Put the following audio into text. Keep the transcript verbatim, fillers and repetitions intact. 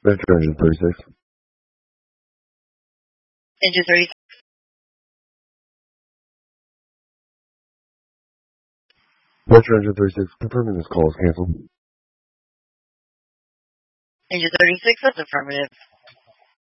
Metro Engine thirty-six. Engine thirty-six. Metro Engine thirty-six, confirming this call is canceled. Engine thirty-six, that's affirmative.